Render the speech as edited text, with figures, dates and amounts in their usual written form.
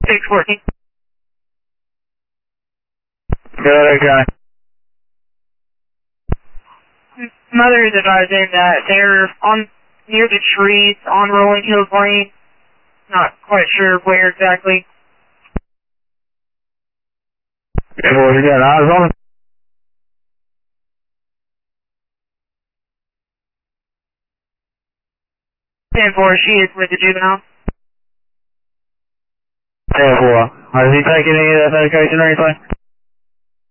614. Good, okay. Mother is advising that they're on near the trees on Rolling Hills Lane. Not quite sure where exactly. Yeah, boys, you got eyes on it? 10-4, she is with the juvenile. 10-4. Is he taking any of that medication or anything?